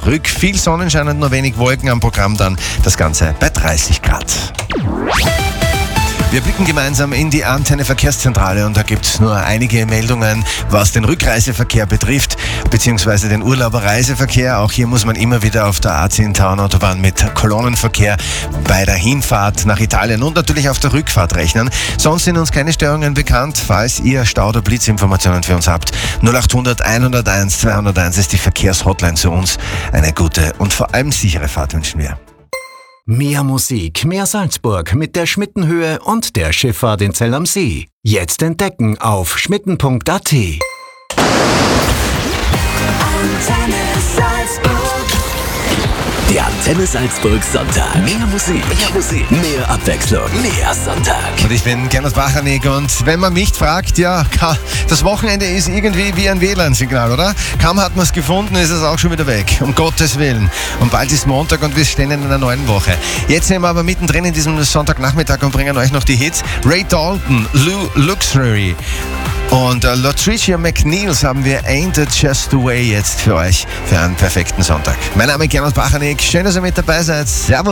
zurück. Viel Sonnenschein und nur wenig Wolken am Programm dann. Das Ganze bei 30 Grad. Wir blicken gemeinsam in die Antenne Verkehrszentrale und da gibt es nur einige Meldungen, was den Rückreiseverkehr betrifft, beziehungsweise den Urlauberreiseverkehr. Auch hier muss man immer wieder auf der A10-Town-Autobahn mit Kolonnenverkehr bei der Hinfahrt nach Italien und natürlich auf der Rückfahrt rechnen. Sonst sind uns keine Störungen bekannt. Falls ihr Stau- oder Blitzinformationen für uns habt, 0800 101 201 ist die Verkehrshotline zu uns. Eine gute und vor allem sichere Fahrt wünschen wir. Mehr Musik, mehr Salzburg mit der Schmittenhöhe und der Schifffahrt in Zell am See. Jetzt entdecken auf schmitten.at. Antenne Salzburg. Der Antenne Salzburg Sonntag. Mehr Musik, mehr Abwechslung, mehr Sonntag. Und ich bin Gernot Bachanek und wenn man mich fragt, ja, das Wochenende ist irgendwie wie ein WLAN-Signal, oder? Kaum hat man es gefunden, ist es auch schon wieder weg. Um Gottes Willen. Und bald ist Montag und wir stehen in einer neuen Woche. Jetzt sind wir aber mittendrin in diesem Sonntagnachmittag und bringen euch noch die Hits. Ray Dalton, Luxury. Und Latricia McNeils haben wir Ain't It Just the Way jetzt für euch für einen perfekten Sonntag. Mein Name ist Gernot Bachanek. Schön, dass ihr mit dabei seid. Servus.